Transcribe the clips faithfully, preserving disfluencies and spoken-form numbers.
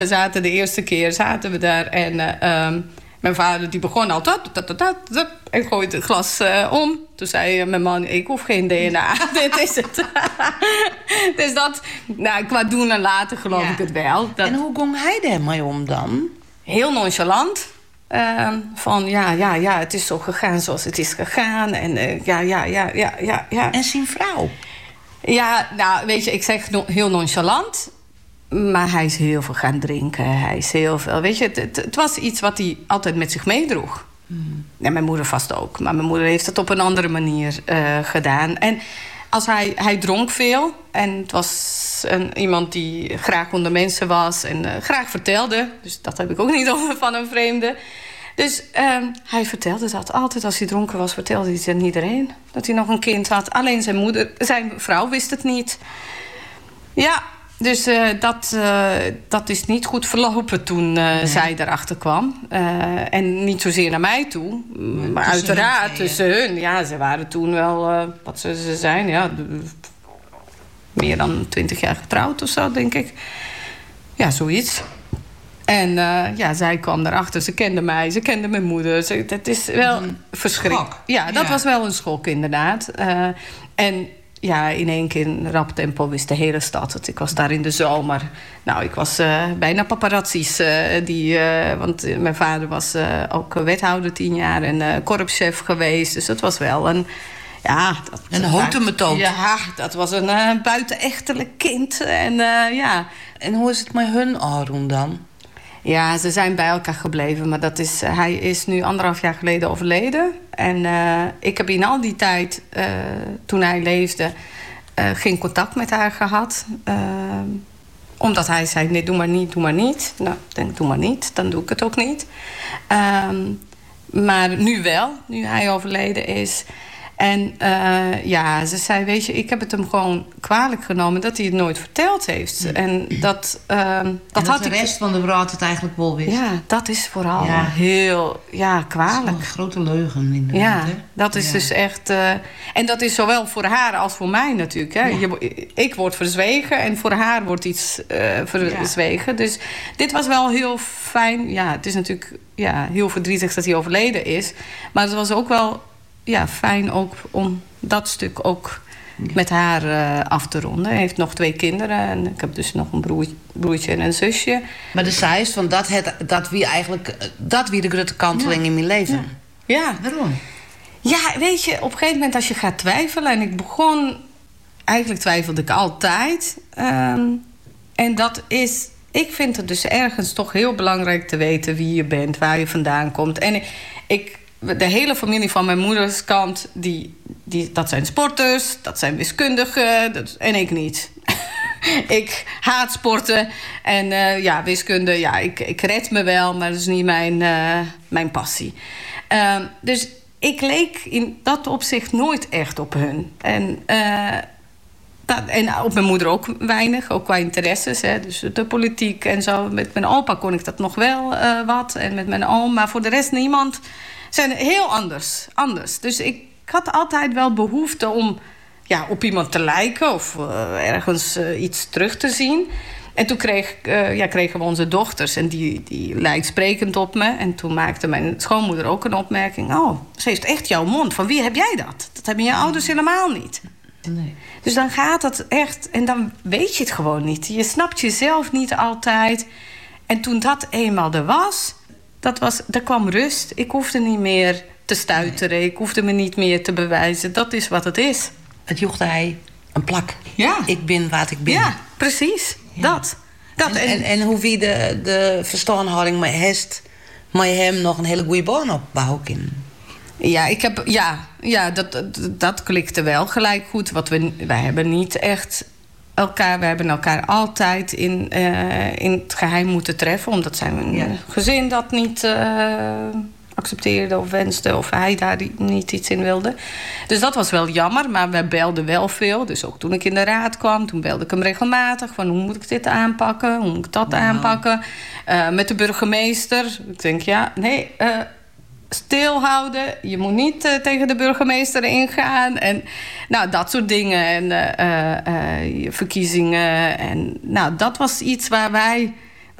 We zaten de eerste keer zaten we daar en uh, um, mijn vader die begon al... Dat, dat, dat, dat, en gooide het glas uh, om. Toen zei uh, mijn man, ik hoef geen D N A. Dit is het. Dus dat, nou, qua doen en laten geloof ja. ik het wel. Dat, en hoe ging hij daarmee om dan? Heel nonchalant. Uh, van ja, ja, ja, het is zo gegaan zoals het is gegaan. En uh, ja, ja, ja, ja, ja, ja. En zijn vrouw? Ja, nou, weet je, ik zeg no- heel nonchalant... Maar hij is heel veel gaan drinken. Hij is heel veel... Weet je, het, het, het was iets wat hij altijd met zich meedroeg. Mm. En mijn moeder vast ook. Maar mijn moeder heeft het op een andere manier uh, gedaan. En als hij, hij dronk veel. En het was een, iemand die graag onder mensen was. En uh, graag vertelde. Dus dat heb ik ook niet over van een vreemde. Dus uh, hij vertelde dat. Altijd als hij dronken was, vertelde hij het aan iedereen. Dat hij nog een kind had. Alleen zijn moeder, zijn vrouw wist het niet. Ja... Dus uh, dat, uh, dat is niet goed verlopen toen uh, nee. zij erachter kwam. Uh, en niet zozeer naar mij toe. Nee, maar tussen uiteraard hun tussen hun. Ja, ze waren toen wel, uh, wat ze, ze zijn, ja, de, meer dan twintig jaar getrouwd of zo, denk ik. Ja, zoiets. En uh, ja, zij kwam erachter. Ze kende mij, ze kende mijn moeder. Ze, dat is wel verschrikkelijk. Ja, dat ja. was wel een schok, inderdaad. Uh, en... Ja, in één keer in rap tempo wist de hele stad het. Ik was daar in de zomer. Nou, ik was uh, bijna paparazzi's. Uh, die, uh, want mijn vader was uh, ook wethouder tien jaar en uh, korpschef geweest. Dus dat was wel een... Ja, dat, een hotemetoot. Ja, dat was een uh, buitenechtelijk kind. En, uh, ja. en hoe is het met hun Arun dan? Ja, ze zijn bij elkaar gebleven. Maar dat is, uh, hij is nu anderhalf jaar geleden overleden. En uh, ik heb in al die tijd, uh, toen hij leefde... Uh, geen contact met haar gehad. Uh, omdat hij zei, nee, doe maar niet, doe maar niet. Nou, ik denk, doe maar niet. Dan doe ik het ook niet. Uh, maar nu wel, nu hij overleden is... En uh, ja, ze zei, weet je, ik heb het hem gewoon kwalijk genomen... dat hij het nooit verteld heeft. Mm. En dat, uh, dat, en dat had de ik... rest van de wereld het eigenlijk wel wist. Ja, dat is vooral ja. heel ja, kwalijk. Dat is een grote leugen inderdaad. Ja, hè? dat is ja. dus echt... Uh, en dat is zowel voor haar als voor mij natuurlijk. Hè. Ja. Je, ik word verzwegen en voor haar wordt iets uh, verzwegen. Ja. Dus dit was wel heel fijn. Ja, het is natuurlijk ja, heel verdrietig dat hij overleden is. Maar het was ook wel... Ja, fijn ook om dat stuk ook met haar uh, af te ronden. Hij heeft nog twee kinderen en ik heb dus nog een broertje, broertje en een zusje. Maar de zei is van dat, het, dat wie eigenlijk dat wie de grote kanteling ja. in mijn leven. Ja. ja. Waarom? Ja, weet je, op een gegeven moment als je gaat twijfelen... en ik begon... Eigenlijk twijfelde ik altijd. Um, en dat is... Ik vind het dus ergens toch heel belangrijk te weten wie je bent... waar je vandaan komt. En ik... De hele familie van mijn moeders kant, die, die, dat zijn sporters, dat zijn wiskundigen, dat, en ik niet. Ik haat sporten en uh, ja, wiskunde, ja, ik, ik red me wel, maar dat is niet mijn, uh, mijn passie. Uh, dus ik leek in dat opzicht nooit echt op hun. En, uh, dat, en op mijn moeder ook weinig, ook qua interesses. Hè, dus de politiek en zo. Met mijn opa kon ik dat nog wel uh, wat en met mijn oom, maar voor de rest niemand... zijn heel anders, anders. Dus ik had altijd wel behoefte om ja, op iemand te lijken... of uh, ergens uh, iets terug te zien. En toen kreeg, uh, ja, kregen we onze dochters en die, die lijkt sprekend op me. En toen maakte mijn schoonmoeder ook een opmerking... oh, ze heeft echt jouw mond. Van wie heb jij dat? Dat hebben je ouders helemaal niet. Nee. Dus dan gaat het echt... en dan weet je het gewoon niet. Je snapt jezelf niet altijd. En toen dat eenmaal er was... Dat was, er kwam rust. Ik hoefde niet meer te stuiteren. Nee. Ik hoefde me niet meer te bewijzen. Dat is wat het is. Het joeg hij een plak. Ja. Ik ben wat ik ben. Ja, precies. Ja. Dat. dat. En, en, en hoe wie de, de verstandhouding met Hest... maar je hem nog een hele goede baan opbouwen in. Ja, ik heb, ja, ja dat, dat, dat klikte wel gelijk goed. Wat we, wij hebben niet echt... Elkaar, we hebben elkaar altijd in, uh, in het geheim moeten treffen... omdat zijn ja. gezin dat niet uh, accepteerde of wenste... of hij daar niet iets in wilde. Dus dat was wel jammer, maar we belden wel veel. Dus ook toen ik in de raad kwam, toen belde ik hem regelmatig... van hoe moet ik dit aanpakken, hoe moet ik dat wow. aanpakken. Uh, met de burgemeester. Ik denk, ja, nee... Uh, stilhouden, je moet niet uh, tegen de burgemeester ingaan. En nou, dat soort dingen. En uh, uh, verkiezingen. En nou, dat was iets waar wij...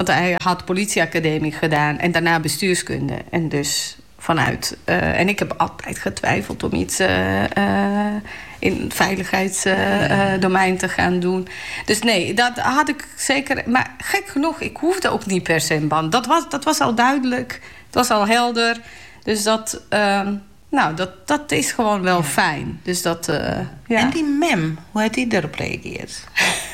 Want hij had politieacademie gedaan en daarna bestuurskunde. En dus vanuit... Uh, en ik heb altijd getwijfeld om iets uh, uh, in het veiligheidsdomein uh, te gaan doen. Dus nee, dat had ik zeker... Maar gek genoeg, ik hoefde ook niet per se een band. Dat was, dat was al duidelijk, het was al helder. Dus dat... Uh, nou, dat, dat is gewoon wel ja. fijn. Dus dat, uh, ja. En die mem, hoe heeft die erop gereageerd?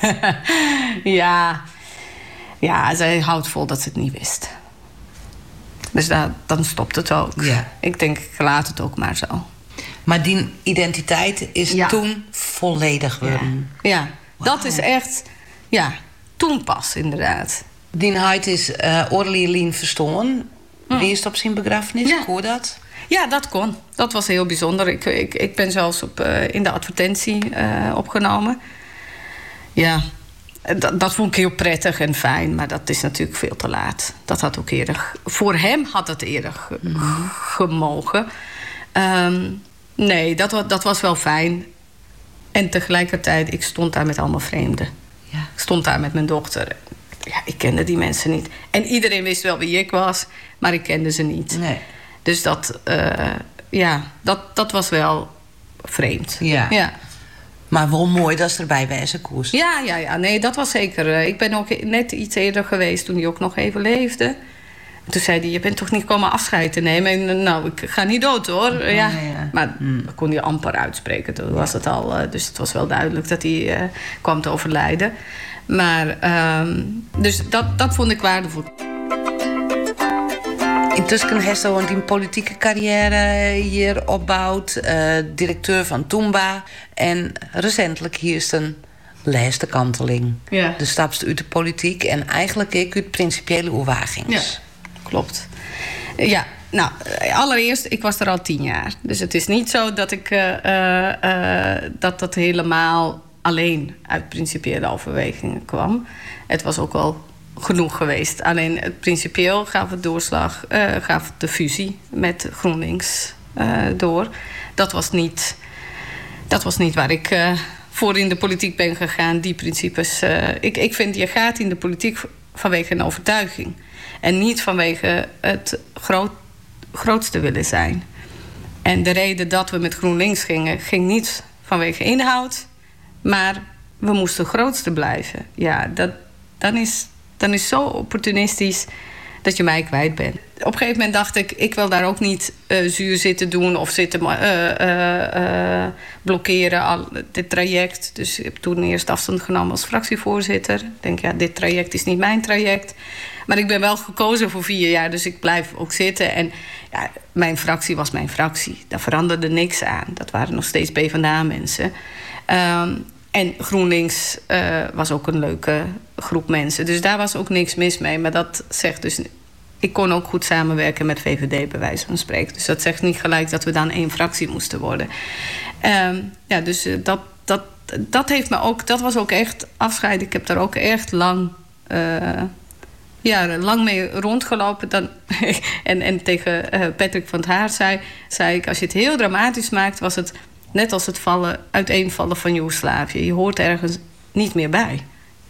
ja... Ja, zij houdt vol dat ze het niet wist. Dus daar, dan stopt het ook. Ja. Ik denk, ik laat het ook maar zo. Maar die identiteit is ja. toen volledig geworden? Ja, ja. Wow. Dat is echt... Ja, toen pas, inderdaad. Die heid is uh, Orly verstaan. Hm. Wie is het op zijn begrafenis? Ja. Hoe dat? Ja, dat kon. Dat was heel bijzonder. Ik, ik, ik ben zelfs op, uh, in de advertentie uh, opgenomen. Ja... Dat, dat vond ik heel prettig en fijn, maar dat is natuurlijk veel te laat. Dat had ook eerder... Voor hem had het eerder ge, mm-hmm. gemogen. Um, nee, dat, dat was wel fijn. En tegelijkertijd, ik stond daar met allemaal vreemden. Ja. Ik stond daar met mijn dochter. Ja, ik kende die mensen niet. En iedereen wist wel wie ik was, maar ik kende ze niet. Nee. Dus dat, uh, ja, dat, dat was wel vreemd. Ja. ja. Maar wel mooi dat ze erbij wezen koest. Ja, ja, ja, nee, dat was zeker. Ik ben ook net iets eerder geweest toen hij ook nog even leefde. En toen zei hij, je bent toch niet komen afscheid te nemen? En nou, ik ga niet dood hoor. Ja. Ja, ja. Maar mm. dat kon hij amper uitspreken. Toen was het al, dus het was wel duidelijk dat hij uh, kwam te overlijden. Maar, um, dus dat, dat vond ik waardevol. Intussen heeft hij een politieke carrière hier opgebouwd. Uh, directeur van Toomba. En recentelijk hier is een laatste kanteling. Ja. De stapste uit de politiek. En eigenlijk ik uit principiële overwegingen. Ja, klopt. Ja, nou, allereerst, ik was er al tien jaar. Dus het is niet zo dat ik uh, uh, dat dat helemaal alleen uit principiële overwegingen kwam. Het was ook wel genoeg geweest. Alleen het principieel gaf het doorslag, uh, gaf de fusie met GroenLinks uh, door. Dat was niet, dat was niet waar ik uh, voor in de politiek ben gegaan. Die principes. Uh, ik, ik vind, je gaat in de politiek vanwege een overtuiging. En niet vanwege het groot, grootste willen zijn. En de reden dat we met GroenLinks gingen, ging niet vanwege inhoud. Maar we moesten grootste blijven. Ja, dat, dan is... dan is het zo opportunistisch dat je mij kwijt bent. Op een gegeven moment dacht ik, ik wil daar ook niet uh, zuur zitten doen of zitten uh, uh, uh, blokkeren, al, dit traject. Dus ik heb toen eerst afstand genomen als fractievoorzitter. Ik denk, ja, dit traject is niet mijn traject. Maar ik ben wel gekozen voor vier jaar, dus ik blijf ook zitten. En ja, mijn fractie was mijn fractie. Daar veranderde niks aan. Dat waren nog steeds PvdA-mensen. Um, En GroenLinks uh, was ook een leuke groep mensen. Dus daar was ook niks mis mee. Maar dat zegt dus... Ik kon ook goed samenwerken met V V D, bij wijze van spreken. Dus dat zegt niet gelijk dat we dan één fractie moesten worden. Um, ja, dus uh, dat, dat, dat heeft me ook... Dat was ook echt afscheid. Ik heb daar ook echt lang... Uh, ja, lang mee rondgelopen. Dan, en, en tegen uh, Patrick van 't Haar zei, zei ik... Als je het heel dramatisch maakt, was het... Net als het vallen, uiteenvallen van Joegoslavië. Je hoort ergens niet meer bij.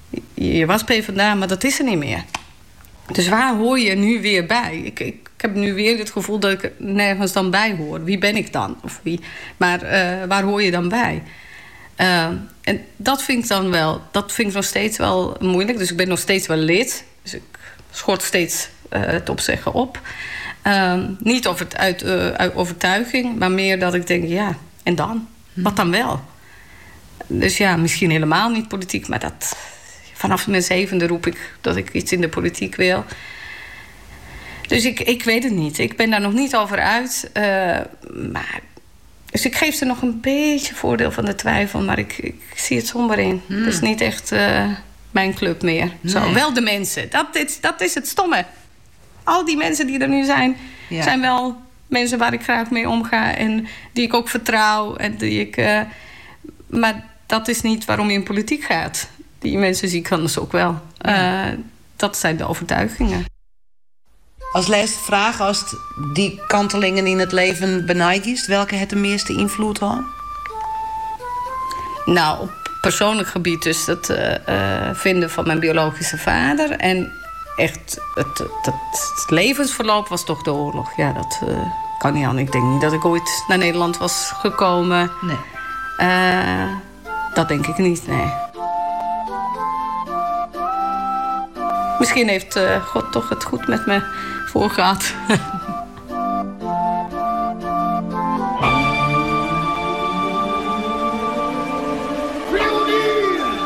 Je was PvdA, maar dat is er niet meer. Dus waar hoor je nu weer bij? Ik, ik, ik heb nu weer het gevoel dat ik nergens dan bij hoor. Wie ben ik dan? Of wie? Maar uh, waar hoor je dan bij? Uh, en dat vind ik dan wel... Dat vind ik nog steeds wel moeilijk. Dus ik ben nog steeds wel lid. Dus ik schort steeds uh, het opzeggen op. Uh, niet over, het uit, uh, uit overtuiging, maar meer dat ik denk... ja. En dan? Wat dan wel? Dus ja, misschien helemaal niet politiek... maar dat, vanaf mijn zevende roep ik dat ik iets in de politiek wil. Dus ik, ik weet het niet. Ik ben daar nog niet over uit. Uh, maar, dus ik geef ze nog een beetje voordeel van de twijfel... maar ik, ik zie het somber in. Hmm. Het is niet echt uh, mijn club meer. Nee. Zo, wel de mensen. Dat is, dat is het stomme. Al die mensen die er nu zijn... Ja. zijn wel... mensen waar ik graag mee omga en die ik ook vertrouw. En die ik, uh, maar dat is niet waarom je in politiek gaat. Die mensen zie ik anders ook wel. Ja. Uh, dat zijn de overtuigingen. Als laatste vraag, als die kantelingen in het leven benijdt, welke het de meeste invloed had? Nou, op persoonlijk gebied dus het uh, uh, vinden van mijn biologische vader. En echt... Het, het, het levensverloop was toch de oorlog. Ja, dat uh, kan niet aan. Ik denk niet dat ik ooit naar Nederland was gekomen. Nee. Uh, dat denk ik niet, nee. Misschien heeft uh, God toch het goed met me voorgehad.